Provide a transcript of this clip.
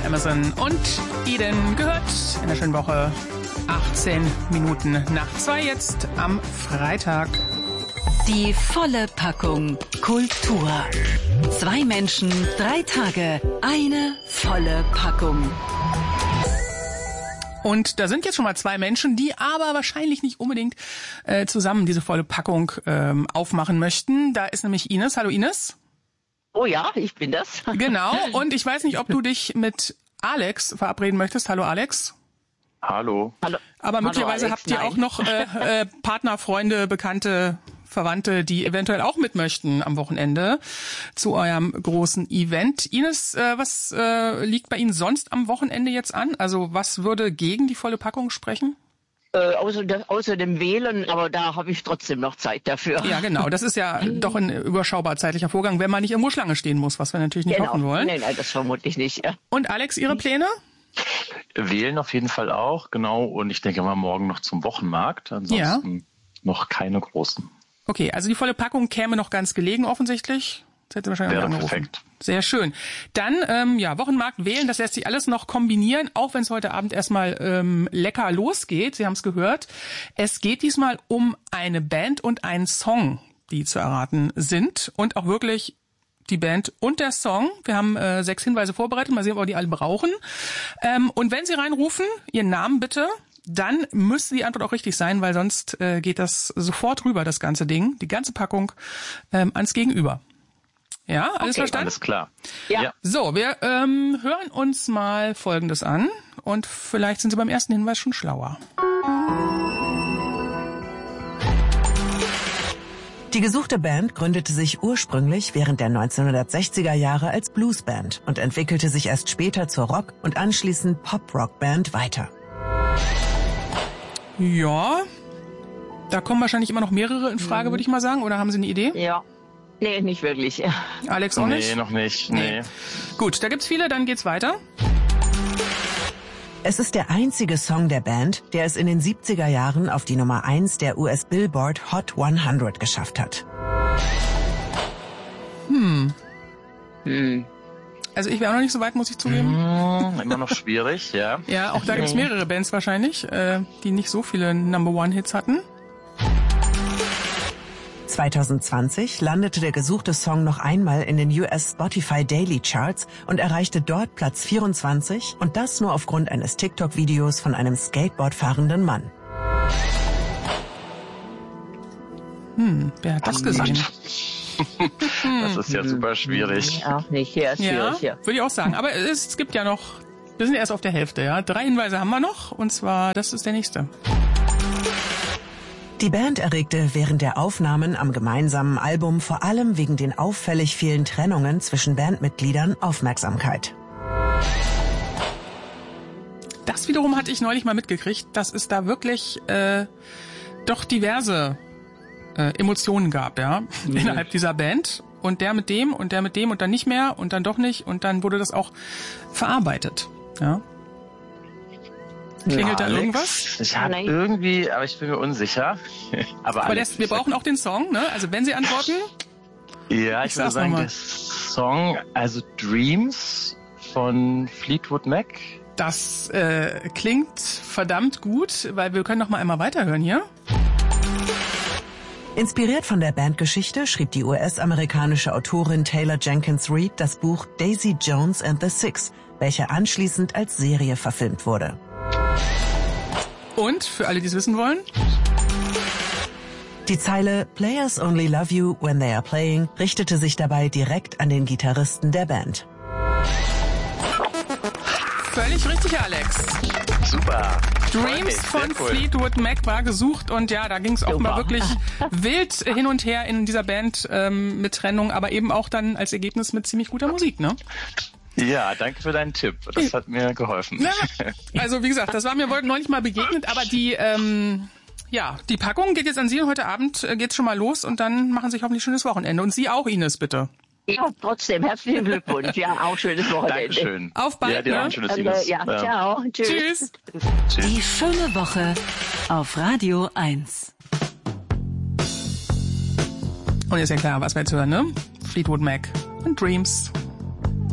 Emerson und Eden gehört in der schönen Woche. 18 Minuten nach 2 jetzt am Freitag. Die volle Packung Kultur. 2 Menschen, 3 Tage, eine volle Packung. Und da sind jetzt schon mal 2 Menschen, die aber wahrscheinlich nicht unbedingt zusammen diese volle Packung aufmachen möchten. Da ist nämlich Ines. Hallo Ines. Oh ja, ich bin das. Genau. Und ich weiß nicht, ob du dich mit Alex verabreden möchtest. Hallo Alex. Hallo. Aber möglicherweise Alex, habt ihr auch noch Partner, Freunde, Bekannte, Verwandte, die eventuell auch mit möchten am Wochenende zu eurem großen Event. Ines, was liegt bei Ihnen sonst am Wochenende jetzt an? Also was würde gegen die volle Packung sprechen? Außer dem Wählen, aber da habe ich trotzdem noch Zeit dafür. Ja, genau. Das ist ja doch ein überschaubar zeitlicher Vorgang, wenn man nicht irgendwo Schlange stehen muss, was wir natürlich nicht hoffen wollen. Nein, das vermutlich nicht. Ja. Und Alex, Ihre Pläne? Wählen auf jeden Fall auch, genau. Und ich denke mal morgen noch zum Wochenmarkt. Ansonsten noch keine großen. Okay, also die volle Packung käme noch ganz gelegen offensichtlich. Das hätte wahrscheinlich Wäre angerufen. perfekt. Sehr schön. Dann, Wochenmarkt wählen, das lässt sich alles noch kombinieren, auch wenn es heute Abend erstmal lecker losgeht. Sie haben es gehört. Es geht diesmal um eine Band und einen Song, die zu erraten sind. Und auch wirklich die Band und der Song. Wir haben 6 Hinweise vorbereitet. Mal sehen, ob wir die alle brauchen. Und wenn Sie reinrufen, Ihren Namen bitte, dann müsste die Antwort auch richtig sein, weil sonst geht das sofort rüber, das ganze Ding, die ganze Packung, ans Gegenüber. Ja, alles verstanden? Alles klar. Ja. So, wir hören uns mal Folgendes an und vielleicht sind Sie beim ersten Hinweis schon schlauer. Die gesuchte Band gründete sich ursprünglich während der 1960er Jahre als Bluesband und entwickelte sich erst später zur Rock- und anschließend Pop-Rock-Band weiter. Ja, da kommen wahrscheinlich immer noch mehrere in Frage, würde ich mal sagen. Oder haben Sie eine Idee? Ja. Nee, nicht wirklich. Alex auch nicht? Nee, noch nicht. Nee. Gut, da gibt's viele, dann geht's weiter. Es ist der einzige Song der Band, der es in den 70er Jahren auf die Nummer 1 der US Billboard Hot 100 geschafft hat. Also ich wäre auch noch nicht so weit, muss ich zugeben. Immer noch schwierig, ja. Ja, auch da gibt's mehrere Bands wahrscheinlich, die nicht so viele Number-One-Hits hatten. 2020 landete der gesuchte Song noch einmal in den US Spotify Daily Charts und erreichte dort Platz 24 und das nur aufgrund eines TikTok-Videos von einem Skateboard fahrenden Mann. Wer hat das gesehen? Das ist ja super schwierig. Auch nicht. Ja, schwierig, ja. Würde ich auch sagen. Aber es gibt ja noch, wir sind erst auf der Hälfte, ja. 3 Hinweise haben wir noch und zwar, das ist der nächste. Die Band erregte während der Aufnahmen am gemeinsamen Album vor allem wegen den auffällig vielen Trennungen zwischen Bandmitgliedern Aufmerksamkeit. Das wiederum hatte ich neulich mal mitgekriegt, dass es da wirklich doch diverse Emotionen gab, ja, innerhalb dieser Band. Und der mit dem und der mit dem und dann nicht mehr und dann doch nicht und dann wurde das auch verarbeitet, ja. Klingelt da Alex, irgendwas? Ich habe irgendwie, aber ich bin mir unsicher. Aber Alex, wir brauchen auch den Song, ne? Also wenn Sie antworten. Ja, ich würde sagen, der Song, also Dreams von Fleetwood Mac. Das klingt verdammt gut, weil wir können noch mal einmal weiterhören hier. Inspiriert von der Bandgeschichte schrieb die US-amerikanische Autorin Taylor Jenkins Reid das Buch Daisy Jones and the Six, welche anschließend als Serie verfilmt wurde. Und, für alle, die es wissen wollen? Die Zeile "Players only love you when they are playing" richtete sich dabei direkt an den Gitarristen der Band. Völlig richtig, Alex. Super. Dreams von Fleetwood Mac war gesucht und ja, da ging es auch mal wirklich wild hin und her in dieser Band mit Trennung, aber eben auch dann als Ergebnis mit ziemlich guter Musik, ne? Ja, danke für deinen Tipp. Das hat mir geholfen. Ja, also wie gesagt, das war mir neulich mal begegnet, aber die Packung geht jetzt an Sie und heute Abend geht's schon mal los und dann machen Sie sich hoffentlich ein schönes Wochenende. Und Sie auch, Ines, bitte. Ja, trotzdem, herzlichen Glückwunsch. Ja, auch schönes Wochenende. Dankeschön. Auf bald, ja, dir auch ein schönes Ines. Ja, ciao. Tschüss. Die schöne Woche auf Radio 1. Und ist ja klar, was wir jetzt hören, ne? Fleetwood Mac und Dreams.